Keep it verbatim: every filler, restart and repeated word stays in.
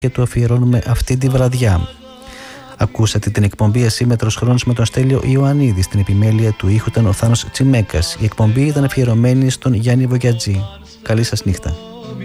και του αφιερώνουμε αυτή τη βραδιά. Ακούσατε την εκπομπή Ασύμμετρος Χρόνος με τον Στέλιο Ιωαννίδη. Στην επιμέλεια του ήχου ήταν ο Θάνος Τσιμέκας. Η εκπομπή ήταν αφιερωμένη στον Γιάννη Βογιατζή. Καλή σας νύχτα.